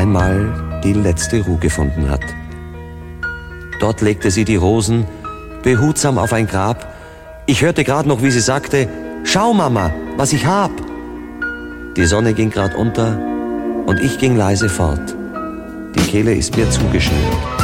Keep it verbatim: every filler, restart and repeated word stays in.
einmal die letzte Ruhe gefunden hat. Dort legte sie die Rosen behutsam auf ein Grab. Ich hörte gerade noch, wie sie sagte: »Schau, Mama, was ich hab!« Die Sonne ging grad unter und ich ging leise fort. Die Kehle ist mir zugeschnürt.